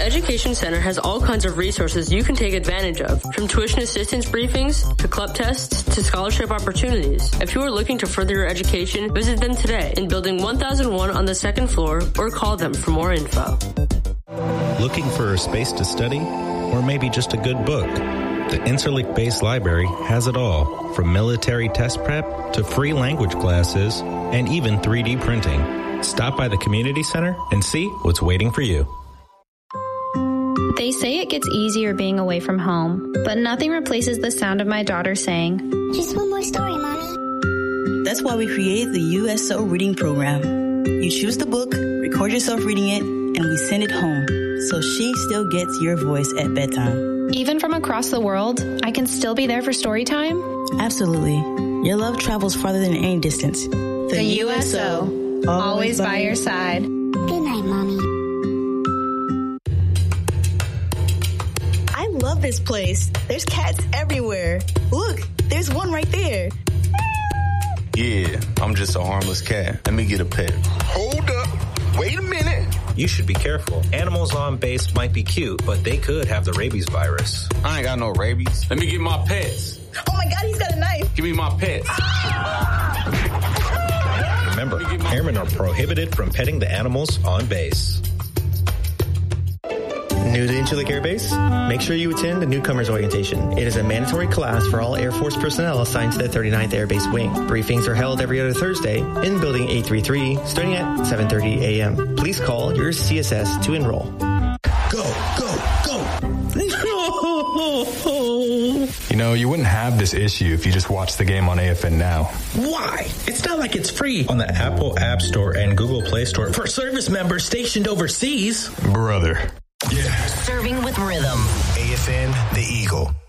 Education Center has all kinds of resources you can take advantage of, from tuition assistance briefings to club tests to scholarship opportunities. If you are looking to further your education, visit them today in Building 1001 on the second floor or call them for more info. Looking for a space to study? Or maybe just a good book? The Incirlik-based library has it all, from military test prep to free language classes and even 3D printing. Stop by the community center and see what's waiting for you. They say it gets easier being away from home, but nothing replaces the sound of my daughter saying, "Just one more story, Mommy." That's why we created the USO reading program. You choose the book, record yourself reading it, and we send it home, so she still gets your voice at bedtime. Even from across the world, I can still be there for story time? Absolutely. Your love travels farther than any distance. The USO, always by your side. Good night, Mommy. I love this place. There's cats everywhere. Look, there's one right there. Yeah, I'm just a harmless cat. Let me get a pet. Hold up. Wait a minute. You should be careful. Animals on base might be cute, but they could have the rabies virus. I ain't got no rabies. Let me get my pets. Oh my God, he's got a knife. Give me my pets. Remember, airmen are prohibited from petting the animals on base. New to Incirlik Air Base? Make sure you attend the Newcomers Orientation. It is a mandatory class for all Air Force personnel assigned to the 39th Air Base Wing. Briefings are held every other Thursday in Building 833, starting at 7:30 a.m. Please call your CSS to enroll. Go, go, go. You know, you wouldn't have this issue if you just watched the game on AFN Now. Why? It's not like it's free on the Apple App Store and Google Play Store for service members stationed overseas. Brother. Yeah. Serving with rhythm. AFN, The Eagle.